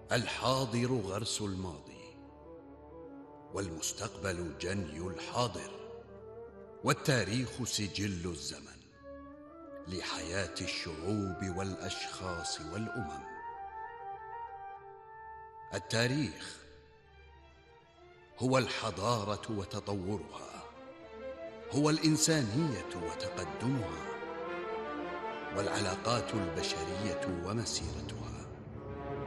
الحاضر غرس الماضي، والمستقبل جني الحاضر، والتاريخ سجل الزمن لحياة الشعوب والأشخاص والأمم. التاريخ هو الحضارة وتطورها، هو الإنسانية وتقدمها، والعلاقات البشرية ومسيرتها.